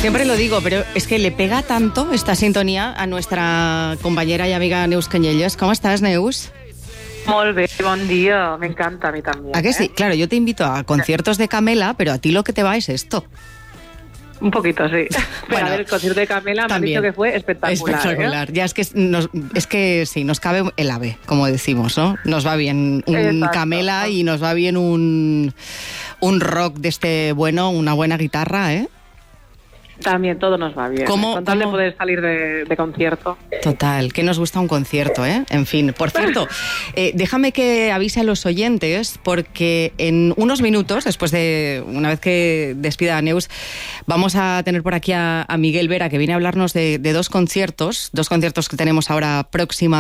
Siempre lo digo, pero es que le pega tanto esta sintonía a nuestra compañera y amiga Neus Canyelles. ¿Cómo estás, Neus? Molt bé, bon dia. Me encanta a mí también. ¿A que sí? Claro, yo te invito a conciertos de Camela, pero a ti lo que te va es esto. Un poquito, sí. Pero Bueno, a ver, el concierto de Camela me han también. dicho que fue espectacular. Espectacular. Ya es que sí, nos cabe el ave, como decimos, ¿no? Nos va bien un Exacto. Camela y nos va bien un rock de este bueno, una buena guitarra, ¿eh? También todo nos va bien. ¿Cómo- Con tal de cómo? poder salir de concierto. Total, que nos gusta un concierto, ¿eh? En fin, por cierto, déjame que avise a los oyentes porque en unos minutos, después de una vez que despida a Neus, vamos a tener por aquí a Miguel Vera, que viene a hablarnos de dos conciertos que tenemos ahora próximamente.